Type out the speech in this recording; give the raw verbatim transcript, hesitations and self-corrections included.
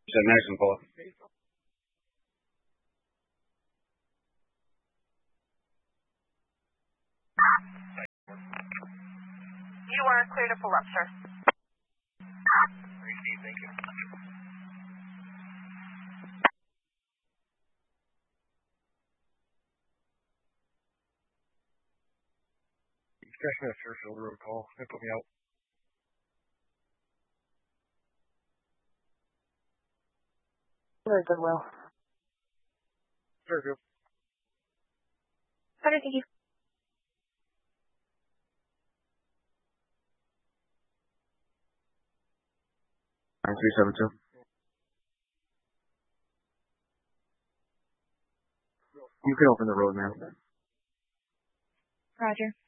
So nice and full. You are clear to pull up, sir. Thank you. You guys made a Fairfield Road call. They put me out. Very good, Will. Fairfield. Better, thank you. nine three seven two. You can open the road, man. Roger.